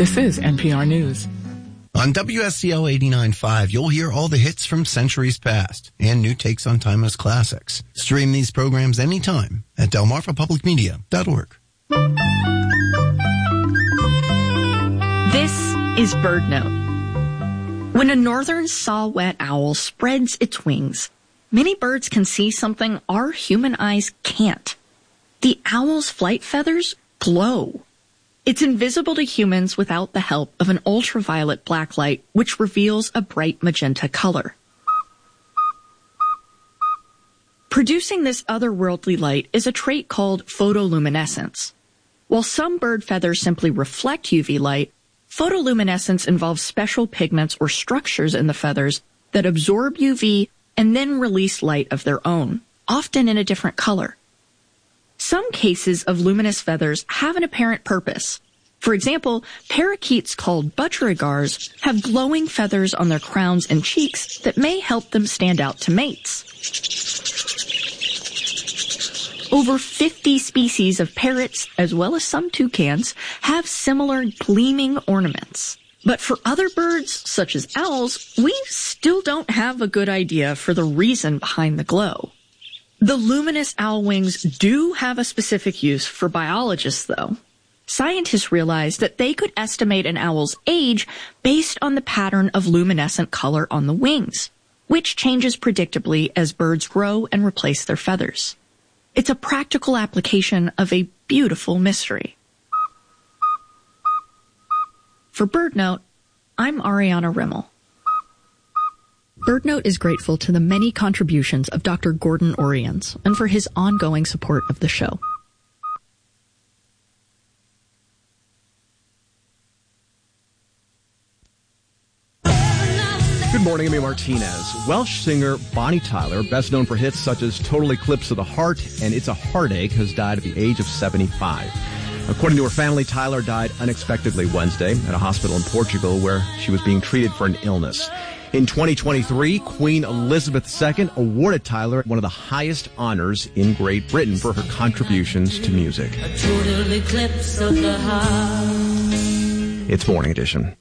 This is NPR News. On WSCL 89.5, you'll hear all the hits from centuries past and new takes on timeless classics. Stream these programs anytime at delmarvapublicmedia.org. This is Bird Note. When a northern saw-whet owl spreads its wings, many birds can see something our human eyes can't. The owl's flight feathers glow. It's invisible to humans without the help of an ultraviolet blacklight, which reveals a bright magenta color. Producing this otherworldly light is a trait called photoluminescence. While some bird feathers simply reflect UV light, photoluminescence involves special pigments or structures in the feathers that absorb UV and then release light of their own, often in a different color. Some cases of luminous feathers have an apparent purpose. For example, parakeets called budgerigars have glowing feathers on their crowns and cheeks that may help them stand out to mates. Over 50 species of parrots, as well as some toucans, have similar gleaming ornaments. But for other birds, such as owls, we still don't have a good idea for the reason behind the glow. The luminous owl wings do have a specific use for biologists, though. Scientists realized that they could estimate an owl's age based on the pattern of luminescent color on the wings, which changes predictably as birds grow and replace their feathers. It's a practical application of a beautiful mystery. For BirdNote, I'm Ariana Rimmel. BirdNote is grateful to the many contributions of Dr. Gordon Oriens and for his ongoing support of the show. Good morning, I'm Martinez. Welsh singer Bonnie Tyler, best known for hits such as Total Eclipse of the Heart and It's a Heartache, has died at the age of 75. According to her family, Tyler died unexpectedly Wednesday at a hospital in Portugal where she was being treated for an illness. In 2023, Queen Elizabeth II awarded Tyler one of the highest honors in Great Britain for her contributions to music. A total eclipse of the heart. It's Morning Edition.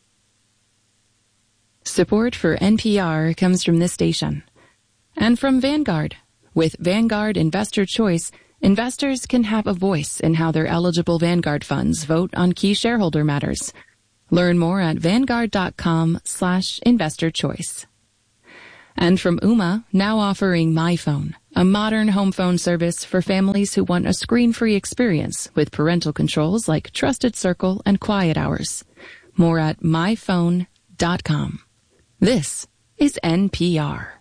Support for NPR comes from this station and from Vanguard. With Vanguard Investor Choice, investors can have a voice in how their eligible Vanguard funds vote on key shareholder matters. Learn more at Vanguard.com/investor choice. And from Ooma, now offering MyPhone, a modern home phone service for families who want a screen-free experience with parental controls like Trusted Circle and Quiet Hours. More at myphone.com. This is NPR.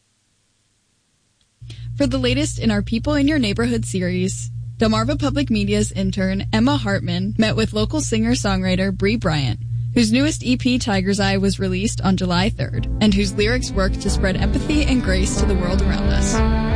For the latest in our People in Your Neighborhood series, Delmarva Public Media's intern Emma Hartman met with local singer-songwriter Bree Bryant, whose newest EP, Tiger's Eye, was released on July 3rd, and whose lyrics work to spread empathy and grace to the world around us.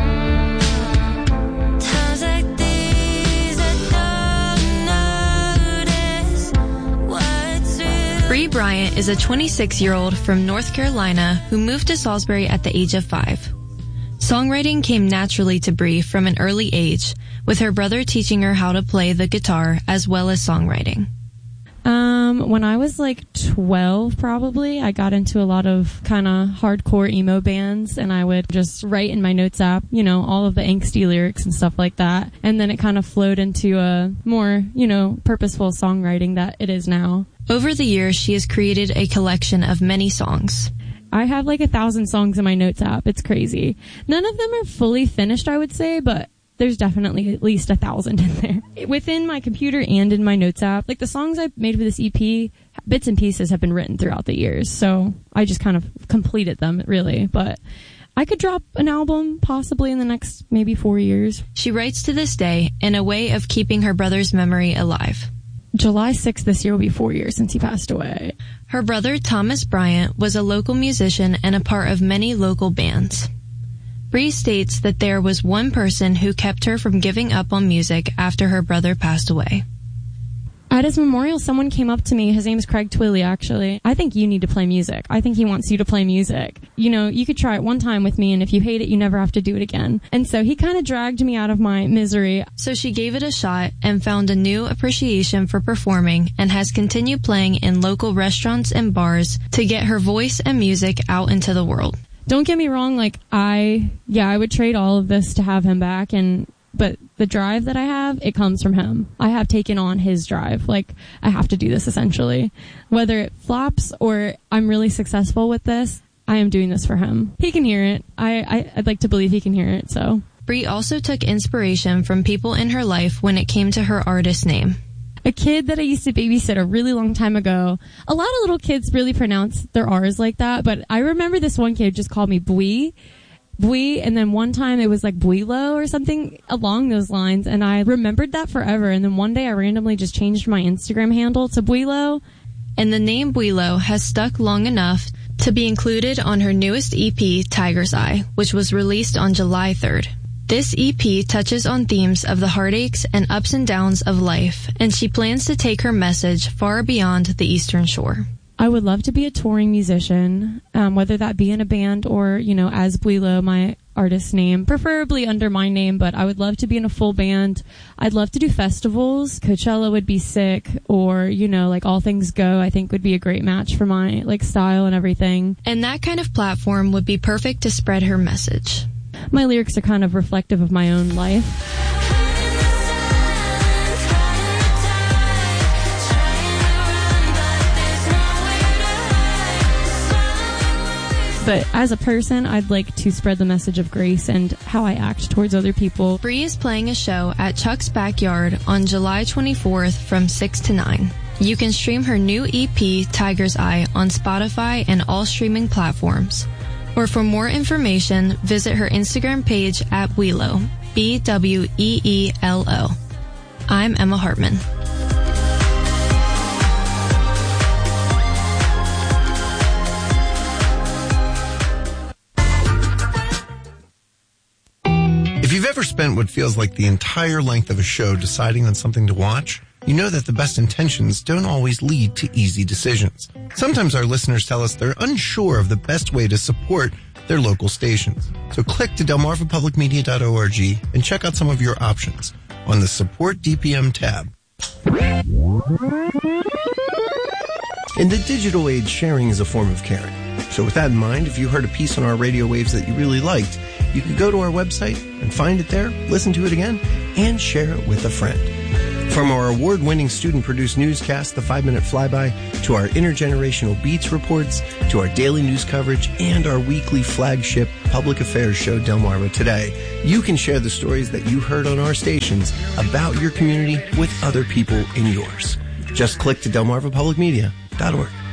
Bree Bryant is a 26-year-old from North Carolina who moved to Salisbury at the age of 5. Songwriting came naturally to Bree from an early age, with her brother teaching her how to play the guitar as well as songwriting. When I was like 12, probably, I got into a lot of kind of hardcore emo bands, and I would just write in my notes app, all of the angsty lyrics and stuff like that. And then it kind of flowed into a more, purposeful songwriting that it is now. Over the years, she has created a collection of many songs. I have like 1,000 songs in my notes app. It's crazy. None of them are fully finished, I would say, but there's definitely at least 1,000 in there. Within my computer and in my notes app, like the songs I've made for this EP, bits and pieces have been written throughout the years. So I just kind of completed them, really. But I could drop an album possibly in the next maybe 4 years. She writes to this day in a way of keeping her brother's memory alive. July 6th this year will be 4 years since he passed away. Her brother, Thomas Bryant, was a local musician and a part of many local bands. Bree states that there was one person who kept her from giving up on music after her brother passed away. At his memorial, someone came up to me. His name's Craig Twilley, actually. I think you need to play music. I think he wants you to play music. You know, you could try it one time with me, and if you hate it, you never have to do it again. And so he kind of dragged me out of my misery. So she gave it a shot and found a new appreciation for performing and has continued playing in local restaurants and bars to get her voice and music out into the world. Don't get me wrong, like, I would trade all of this to have him back, but the drive that I have, it comes from him. I have taken on his drive. Like, I have to do this essentially. Whether it flops or I'm really successful with this, I am doing this for him. He can hear it. I'd like to believe he can hear it, so. Bree also took inspiration from people in her life when it came to her artist name. A kid that I used to babysit a really long time ago. A lot of little kids really pronounce their R's like that, but I remember this one kid just called me Bui, and then one time it was like Builo or something along those lines, and I remembered that forever. And then one day I randomly just changed my Instagram handle to Builo. And the name Builo has stuck long enough to be included on her newest EP, Tiger's Eye, which was released on July 3rd. This EP touches on themes of the heartaches and ups and downs of life, and she plans to take her message far beyond the Eastern Shore. I would love to be a touring musician, whether that be in a band or, you know, as Builo, my artist name, preferably under my name, but I would love to be in a full band. I'd love to do festivals. Coachella would be sick, or, you know, like All Things Go, I think would be a great match for my, like, style and everything. And that kind of platform would be perfect to spread her message. My lyrics are kind of reflective of my own life. But as a person, I'd like to spread the message of grace and how I act towards other people. Bree is playing a show at Chuck's Backyard on July 24th from 6 to 9. You can stream her new EP, Tiger's Eye, on Spotify and all streaming platforms. Or for more information, visit her Instagram page at Builo, BWEELO. I'm Emma Hartman. If you've ever spent what feels like the entire length of a show deciding on something to watch, you know that the best intentions don't always lead to easy decisions. Sometimes our listeners tell us they're unsure of the best way to support their local stations. So click to delmarvapublicmedia.org and check out some of your options on the Support DPM tab. In the digital age, sharing is a form of caring. So with that in mind, if you heard a piece on our radio waves that you really liked, you could go to our website and find it there, listen to it again, and share it with a friend. From our award-winning student-produced newscast, The 5-Minute Flyby, to our intergenerational Beats reports, to our daily news coverage, and our weekly flagship public affairs show, Delmarva Today, you can share the stories that you heard on our stations about your community with other people in yours. Just click to delmarvapublicmedia.org.